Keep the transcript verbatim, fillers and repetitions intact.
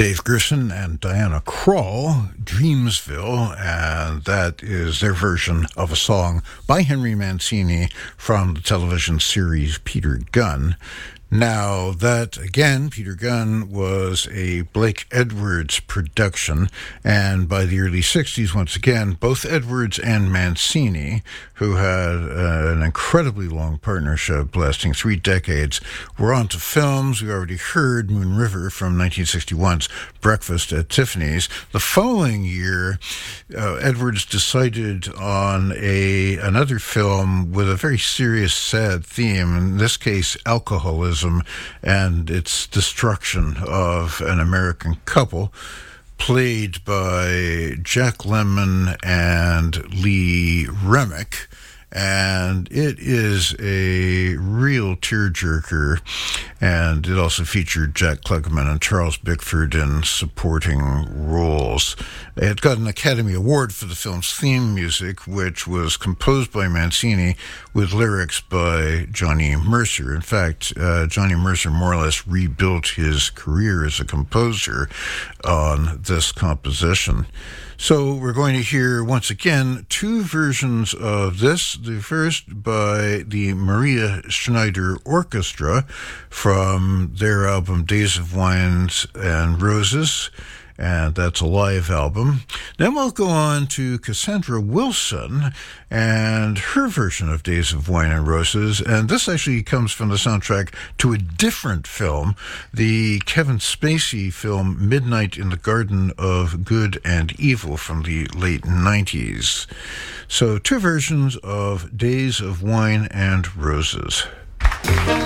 Dave Gerson and Diana Krall, Dreamsville, and that is their version of a song by Henry Mancini from the television series Peter Gunn. Now, that, again, Peter Gunn was a Blake Edwards production, and by the early sixties, once again, both Edwards and Mancini, who had uh, an incredibly long partnership lasting three decades, were on to films. We already heard Moon River from nineteen sixty-one's Breakfast at Tiffany's. The following year, uh, Edwards decided on a another film with a very serious, sad theme, in this case, alcoholism and its destruction of an American couple, played by Jack Lemmon and Lee Remick. And it is a real tearjerker, and it also featured Jack Klugman and Charles Bickford in supporting roles. It got an Academy Award for the film's theme music, which was composed by Mancini with lyrics by Johnny Mercer. In fact, uh, Johnny Mercer more or less rebuilt his career as a composer on this composition. So we're going to hear, once again, two versions of this. The first by the Maria Schneider Orchestra from their album Days of Wine and Roses, and that's a live album. Then we'll go on to Cassandra Wilson and her version of Days of Wine and Roses, and this actually comes from the soundtrack to a different film, the Kevin Spacey film Midnight in the Garden of Good and Evil from the late nineties. So two versions of Days of Wine and Roses.